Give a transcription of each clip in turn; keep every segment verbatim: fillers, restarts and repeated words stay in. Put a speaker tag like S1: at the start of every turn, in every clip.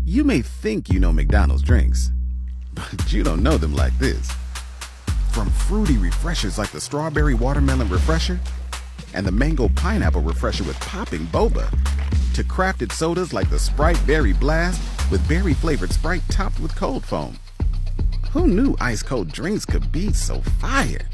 S1: You may think you know McDonald's drinks, but you don't know them like this. From fruity refreshers like the Strawberry Watermelon Refresher and the Mango Pineapple Refresher with popping boba, to crafted sodas like the Sprite Berry Blast with berry-flavored Sprite topped with cold foam. Who knew ice-cold drinks could be so fire?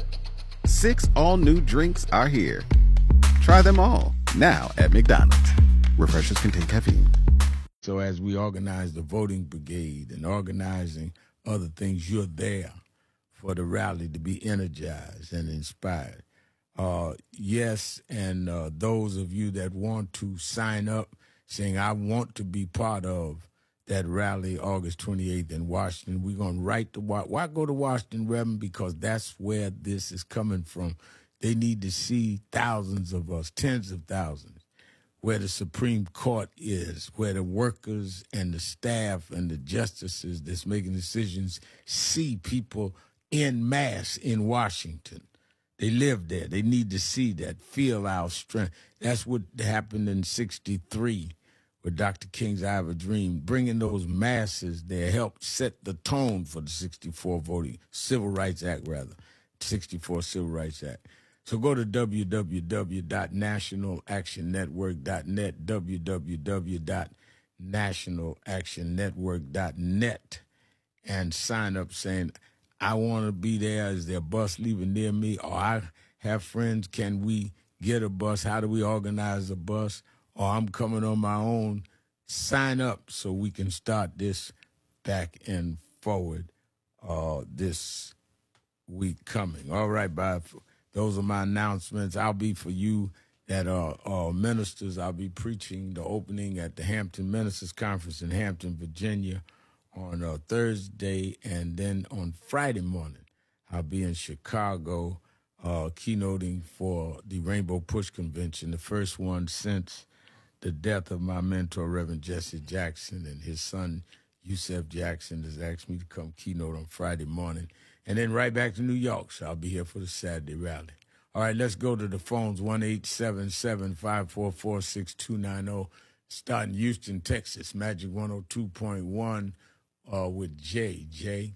S1: Six all-new drinks are here. Try them all, now at McDonald's. Refreshers contain caffeine.
S2: So as we organize the voting brigade and organizing other things, you're there for the rally to be energized and inspired. Uh, yes, and uh, those of you that want to sign up saying, I want to be part of that rally August twenty-eighth in Washington, we're going to write the, why go to Washington, Reverend? Because that's where this is coming from. They need to see thousands of us, tens of thousands, where the Supreme Court is, where the workers and the staff and the justices that's making decisions see people en masse in Washington. They live there. They need to see that, feel our strength. That's what happened in sixty-three with Doctor King's I Have a Dream. Bringing those masses there helped set the tone for the sixty-four voting, Civil Rights Act, rather, sixty-four Civil Rights Act. So go to w w w dot national action network dot net, w w w dot national action network dot net, and sign up saying, I want to be there. Is there a bus leaving near me? Or I have friends. Can we get a bus? How do we organize a bus? Or I'm coming on my own. Sign up so we can start this back and forward uh, this week coming. All right, bye. Those are my announcements. I'll be for you that are uh, uh, ministers. I'll be preaching the opening at the Hampton Ministers Conference in Hampton, Virginia, on uh, Thursday, and then on Friday morning, I'll be in Chicago uh, keynoting for the Rainbow Push Convention, the first one since the death of my mentor, Reverend Jesse Jackson, and his son, Yusef Jackson, has asked me to come keynote on Friday morning, and then right back to New York, so I'll be here for the Saturday rally. All right, let's go to the phones, one eight seven seven, five four four, six two nine zero, starting Houston, Texas, Magic one oh two point one. Uh, with Jay. Jay?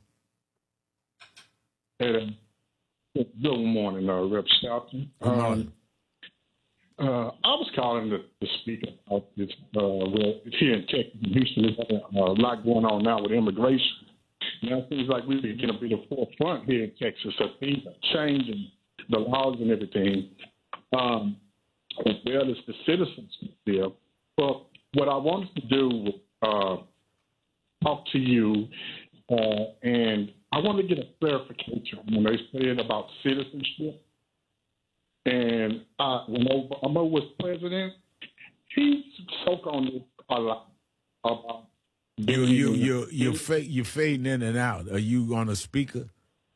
S3: Hey, good morning, uh, Rep Shelton.
S2: Good morning.
S3: Um, uh, I was calling to, to speak about this. Uh, where here in Texas, in Houston, there's uh, a lot going on now with immigration. Now it seems like we're going to be the forefront here in Texas, so things are changing, the laws and everything, um, as well as the citizenship bill. But what I wanted to do was uh, talk to you, uh, and I want to get a clarification when they said about citizenship. And uh, when Obama was president, he spoke on this a lot about.
S2: You you you you fa- you fading in and out. Are you on a speaker?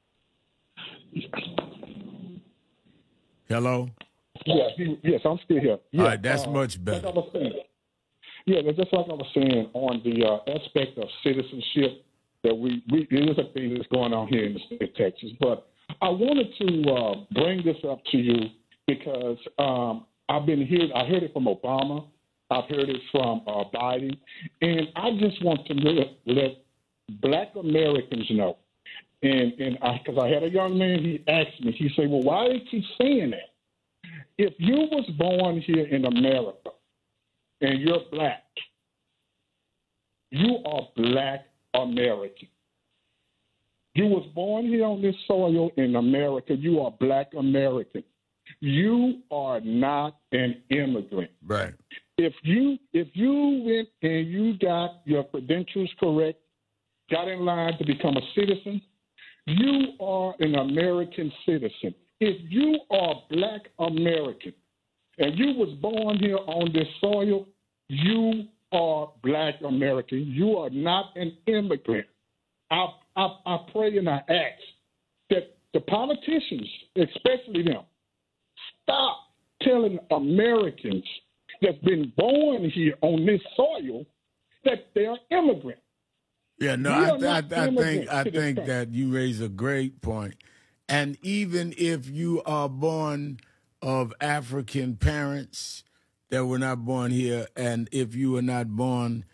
S2: Hello.
S3: Yeah, he, yes, I'm still here. Yeah,
S2: All right, that's
S3: uh,
S2: much better.
S3: Like I was saying, yeah, that's just like I was saying on the uh, aspect of citizenship that we, we it is a thing that's going on here in the state of Texas. But I wanted to uh, bring this up to you because um, I've been hearing, I heard it from Obama, I've heard it from uh, Biden, and I just want to let, let Black Americans know. And and because I, I had a young man, he asked me, he said, "Well, why do you keep saying that? If you was born here in America and you're Black, you are Black American. You was born here on this soil in America. You are Black American. You are not an immigrant.
S2: Right.
S3: If you if you went and you got your credentials correct, got in line to become a citizen, you are an American citizen. If you are Black American and you was born here on this soil, you are Black American. You are not an immigrant. I, I, I pray and I ask that the politicians, especially them, stop telling Americans that's been born here on this soil that they're immigrants.
S2: Yeah, no, I, I, I think I think that you raise a great point. And even if you are born of African parents that were not born here, and if you were not born